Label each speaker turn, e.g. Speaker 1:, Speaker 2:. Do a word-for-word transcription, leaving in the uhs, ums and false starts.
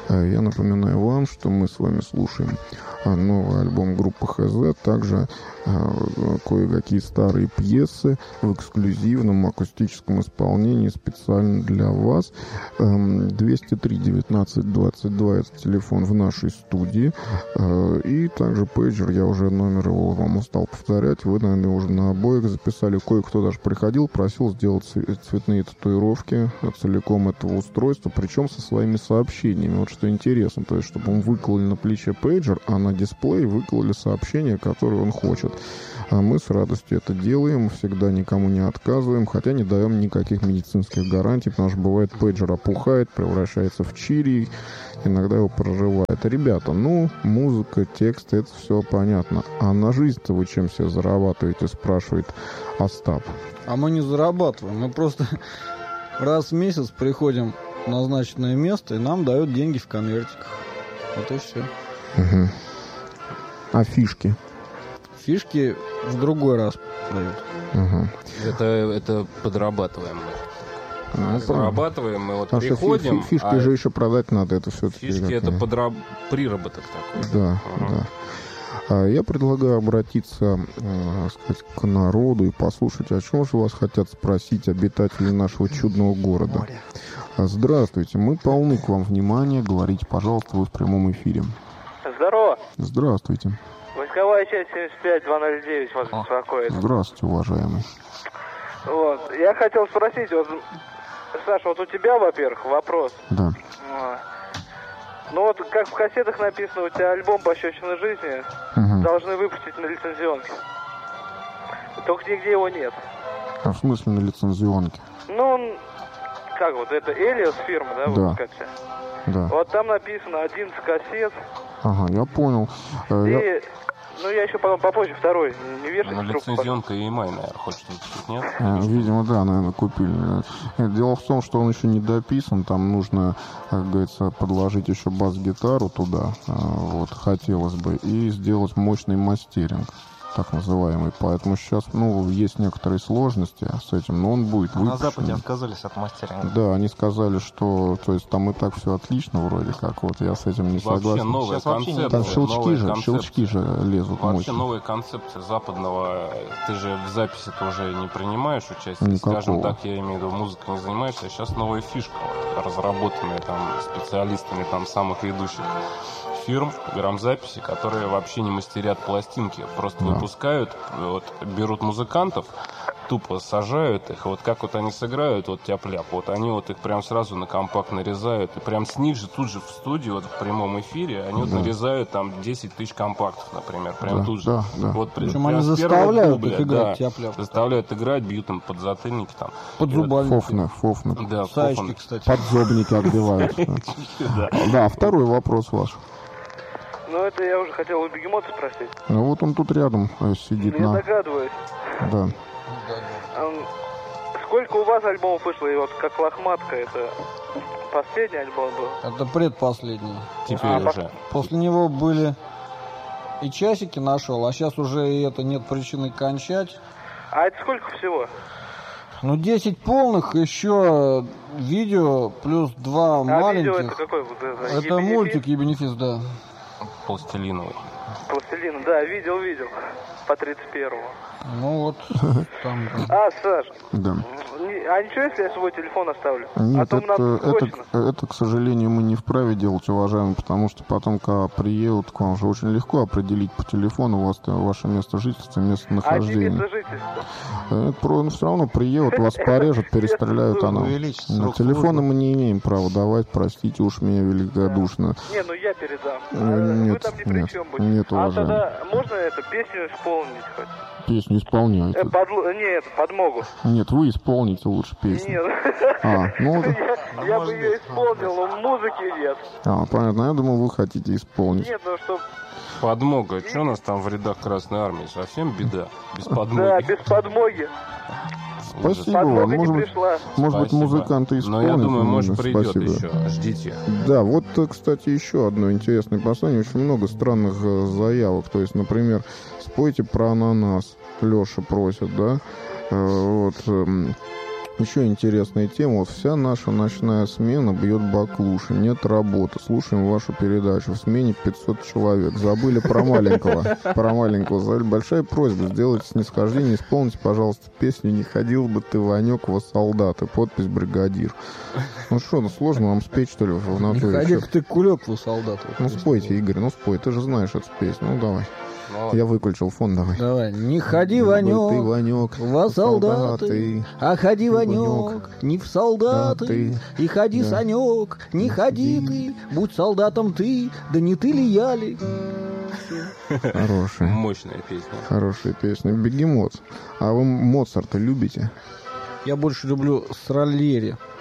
Speaker 1: Я напоминаю вам, что мы с вами слушаем новый альбом группы ХЗ, также кое-какие старые пьесы в эксклюзивном акустическом исполнении специально для вас. двести три девятнадцать двадцать два это телефон в нашей студии. И также пейджер, я уже номер его вам устал повторять. Вы, наверное, уже на обоих записали. Кое-кто даже приходил, просил сделать цветные татуировки целиком этого устройства, причем со своими сообщениями. Вот что интересно, то есть, чтобы он выкололи на плече пейджер, а на дисплей выкололи сообщения, которые он хочет. А мы с радостью это делаем, всегда никому не отказываем, хотя не даем никаких медицинских гарантий, потому что бывает пейджер опухает, превращается в чирий, иногда его прорывает. Ребята, ну, музыка, текст, это все понятно. А на жизнь-то вы чем себе зарабатываете, спрашивает Остап.
Speaker 2: А мы не зарабатываем, мы просто раз в месяц приходим в назначенное место, и нам дают деньги в конвертиках. Вот и все.
Speaker 1: Угу. А фишки?
Speaker 2: Фишки в другой раз дают.
Speaker 1: Угу.
Speaker 3: Это, это подрабатываем мы.
Speaker 1: Ну,
Speaker 3: зарабатываем, мы вот
Speaker 1: потому
Speaker 3: приходим.
Speaker 1: Фи- фишки
Speaker 3: а
Speaker 1: же еще продать надо, это все-таки.
Speaker 3: Фишки это подраб... приработок такой.
Speaker 1: Да,
Speaker 3: ага.
Speaker 1: да. А я предлагаю обратиться, э, сказать, к народу и послушать, о чем же вас хотят спросить обитатели нашего чудного города.
Speaker 2: Море.
Speaker 1: Здравствуйте, мы полны к вам внимания. Говорите, пожалуйста, вы в прямом эфире.
Speaker 4: Здорово.
Speaker 1: Здравствуйте.
Speaker 4: Войсковая часть семьдесят пять два ноль девять вас беспокоит.
Speaker 1: Здравствуйте, уважаемый.
Speaker 4: Вот. Я хотел спросить, вот, Саша, вот у тебя, во-первых, вопрос.
Speaker 1: Да.
Speaker 4: Ну вот, как в кассетах написано, у тебя альбом «Пощечина жизни»
Speaker 1: Угу.
Speaker 4: должны выпустить на лицензионке. Только нигде его нет.
Speaker 1: А в смысле на лицензионке?
Speaker 4: Ну, как вот, это Элиас фирма, да,
Speaker 1: Да.
Speaker 4: выпускателя?
Speaker 1: Да.
Speaker 4: Вот там написано одиннадцать кассет.
Speaker 1: Ага, я понял. Э,
Speaker 4: И,
Speaker 1: я-
Speaker 4: ну, я еще потом попозже второй, не вешайте
Speaker 3: Ну,
Speaker 4: трубку.
Speaker 3: лицензионка и май, наверное, хочет выпустить, нет?
Speaker 1: Э, Видимо, да, наверное, купили. Нет, дело в том, что он еще не дописан, там нужно, как говорится, подложить еще бас-гитару туда, э, вот, хотелось бы, и сделать мощный мастеринг, так называемый. Поэтому сейчас, ну, есть некоторые сложности с этим, но он будет
Speaker 5: На
Speaker 1: выпущен.
Speaker 5: Западе отказались от мастеринга.
Speaker 1: Да, они сказали, что, то есть, там и так все отлично вроде как, вот, я с этим не
Speaker 3: Вообще
Speaker 1: согласен.
Speaker 3: новая
Speaker 5: Сейчас вообще
Speaker 3: концепция.
Speaker 1: Там щелчки
Speaker 3: новая
Speaker 1: же,
Speaker 3: концепция.
Speaker 1: щелчки же лезут
Speaker 3: Вообще
Speaker 1: мощно.
Speaker 3: новая концепция западного. Ты же в записи-то уже не принимаешь участие.
Speaker 1: Никакого.
Speaker 3: Скажем так, я имею в виду, музыкой не занимаешься. А сейчас новая фишка, вот, разработанная там специалистами там самых ведущих фирм грамзаписи, которые вообще не мастерят пластинки, просто
Speaker 1: Да.
Speaker 3: выпускают, вот, берут музыкантов, тупо сажают их, вот как вот они сыграют, вот тяп-ляп, вот они вот их прям сразу на компакт нарезают, и прям с них же тут же в студии, вот в прямом эфире, они вот
Speaker 1: Да.
Speaker 3: нарезают там десять тысяч компактов, например, прям
Speaker 1: Да,
Speaker 3: тут же.
Speaker 1: да, да.
Speaker 3: Вот, при-
Speaker 2: Причем
Speaker 3: прям
Speaker 2: они
Speaker 3: с первого
Speaker 2: заставляют
Speaker 3: дубля,
Speaker 2: их играть
Speaker 3: да,
Speaker 2: тяп-ляп.
Speaker 3: заставляют играть, бьют им под затыльники там.
Speaker 2: Под
Speaker 3: И вот-
Speaker 2: зубами.
Speaker 1: Фофны, фофны.
Speaker 3: Да,
Speaker 2: Саечки,
Speaker 3: фофан.
Speaker 2: кстати.
Speaker 1: Подзобники отбиваются. Да, второй вопрос ваш.
Speaker 4: Ну, это я уже хотел у Бегемота спросить.
Speaker 1: Ну вот он тут рядом э, сидит
Speaker 4: Я
Speaker 1: на...
Speaker 4: догадываюсь.
Speaker 1: Да.
Speaker 4: Ам, Сколько у вас альбомов вышло? И вот как «Лохматка» это последний альбом был?
Speaker 2: Это предпоследний.
Speaker 3: Теперь
Speaker 4: А,
Speaker 3: уже.
Speaker 2: После него были и часики нашел, а сейчас уже и это нет причины кончать.
Speaker 4: А это сколько всего?
Speaker 2: Ну, десять полных, еще видео, плюс два
Speaker 4: А видео это
Speaker 2: маленьких.
Speaker 4: какой? Вот это
Speaker 2: Это
Speaker 4: «Ебенефис»?
Speaker 2: мультик «Ебенефис», да.
Speaker 3: Пластилиновый.
Speaker 4: «Пластилин», да, видел, видел. По тридцать первому.
Speaker 2: Ну вот, там.
Speaker 4: А, Саш,
Speaker 1: Да.
Speaker 4: не- а ничего, если я свой телефон оставлю? а
Speaker 1: Нет,
Speaker 4: то
Speaker 1: это,
Speaker 4: нам
Speaker 1: это,
Speaker 4: срочно.
Speaker 1: это, к сожалению, мы не вправе делать, уважаемые, потому что потом, когда приедут к вам, же очень легко определить по телефону вас, ваше место жительства,
Speaker 4: А где
Speaker 1: местонахождение.
Speaker 4: место жительства?
Speaker 1: Это про- ну, все равно приедут, вас порежут, перестреляют. Оно.
Speaker 5: Увеличить
Speaker 1: На
Speaker 5: срок
Speaker 1: телефоны
Speaker 5: службы.
Speaker 1: мы не имеем права давать, простите уж меня великодушно.
Speaker 4: Не, ну я передам.
Speaker 1: Э,
Speaker 4: А Вы
Speaker 1: нет,
Speaker 4: там ни при
Speaker 1: нет,
Speaker 4: чем будете.
Speaker 1: нет,
Speaker 4: а
Speaker 1: уважаемый.
Speaker 4: тогда можно эту песню исполнить хоть?
Speaker 1: Песню исполняйте.
Speaker 4: Э, подло- Не, это, подмогу.
Speaker 1: Нет, вы исполните лучше песню.
Speaker 4: Нет.
Speaker 1: А, ну,
Speaker 4: Я, я бы ее исполнил, но музыки нет.
Speaker 1: а, понятно, я думал, вы хотите исполнить.
Speaker 4: Нет, ну что,
Speaker 3: Подмога. Что у нас там в рядах Красной Армии? Совсем беда. Без
Speaker 4: да,
Speaker 3: подмоги.
Speaker 4: без подмоги.
Speaker 1: Спасибо
Speaker 4: Подмога
Speaker 1: вам.
Speaker 4: не
Speaker 1: Может быть,
Speaker 4: пришла.
Speaker 1: может быть,
Speaker 3: Спасибо.
Speaker 1: музыканты
Speaker 3: Но
Speaker 1: исполнят.
Speaker 3: я думаю, может,
Speaker 1: ну,
Speaker 3: придет
Speaker 1: спасибо.
Speaker 3: еще. Ждите.
Speaker 1: Да, вот, э, кстати, еще одно интересное послание. Очень много странных э, заявок. То есть, например, спойте про ананас. Леша просит, да? Э, вот. эм, Еще интересная тема. Вот вся наша ночная смена бьет баклуши. Нет работы. Слушаем вашу передачу. В смене пятьсот человек. Забыли про маленького. Про маленького. Большая просьба. Сделайте снисхождение. Исполните, пожалуйста, песню «Не ходил бы ты, Ванек, во солдаты». Подпись «Бригадир». Ну что, ну сложно вам спеть, что ли, в натуре?
Speaker 2: Не ходи, ты кулек, во солдаты.
Speaker 1: Ну спойте, Игорь, ну спой. Ты же знаешь эту песню. Ну давай.
Speaker 3: Ну,
Speaker 1: Я выключил фон, давай.
Speaker 2: Давай. Не ходи,
Speaker 1: Ты,
Speaker 2: Ванек,
Speaker 1: Ванек,
Speaker 2: во солдаты, а ходи, Ванек,
Speaker 1: Ванек,
Speaker 2: не в солдаты,
Speaker 1: ты.
Speaker 2: и ходи,
Speaker 1: Да.
Speaker 2: Санек, не ходи ты, будь солдатом ты, да не ты ли я ли?
Speaker 1: Хорошая.
Speaker 3: мощная песня.
Speaker 1: Хорошая песня. Бегемот. А вы Моцарта любите?
Speaker 2: Я больше люблю Сралери.